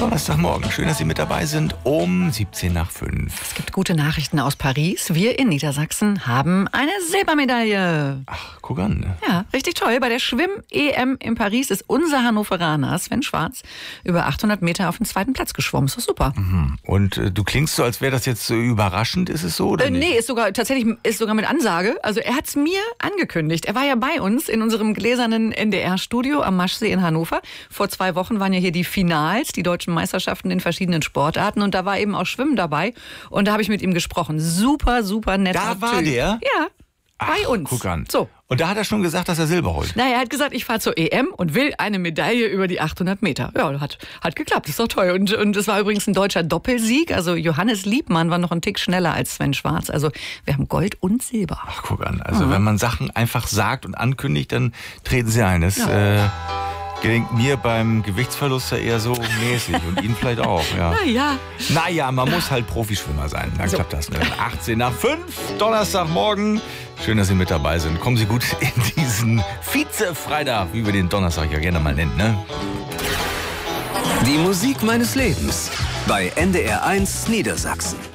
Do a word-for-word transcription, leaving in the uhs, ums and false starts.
Donnerstagmorgen. Schön, dass Sie mit dabei sind um siebzehn nach fünf. Es gibt gute Nachrichten aus Paris. Wir in Niedersachsen haben eine Silbermedaille. Ach, guck an. Ne? Ja, richtig toll. Bei der Schwimm-E M in Paris ist unser Hannoveraner Sven Schwarz über achthundert Meter auf den zweiten Platz geschwommen. Ist doch super. Mhm. Und äh, du klingst so, als wäre das jetzt so überraschend. Ist es so oder äh, nicht? Nee, ist sogar tatsächlich ist sogar mit Ansage. Also er hat es mir angekündigt. Er war ja bei uns in unserem gläsernen N D R-Studio am Maschsee in Hannover. Vor zwei Wochen waren ja hier die Finals, die deutschen Meisterschaften in verschiedenen Sportarten. Und da war eben auch Schwimmen dabei. Und da habe ich mit ihm gesprochen. Super, super netter Da war Typ. der? Ja, bei Ach, uns. Guck an. So. Und da hat er schon gesagt, dass er Silber holt. Na, er hat gesagt, ich fahre zur E M und will eine Medaille über die achthundert Meter. Ja, hat, hat geklappt, ist doch toll. Und, und es war übrigens ein deutscher Doppelsieg. Also Johannes Liebmann war noch einen Tick schneller als Sven Schwarz. Also wir haben Gold und Silber. Ach, guck an. Also Mhm. wenn man Sachen einfach sagt und ankündigt, dann treten sie ein. Das Ja. äh, gelingt mir beim Gewichtsverlust ja eher so mäßig und Ihnen vielleicht auch. Ja. Naja. Naja, man muss halt Profischwimmer sein. Dann So. klappt das. Ne? achtzehn nach fünf, Donnerstagmorgen. Schön, dass Sie mit dabei sind. Kommen Sie gut in diesen Vize-Freitag, wie wir den Donnerstag ja gerne mal nennen. Ne? Die Musik meines Lebens bei N D R eins Niedersachsen.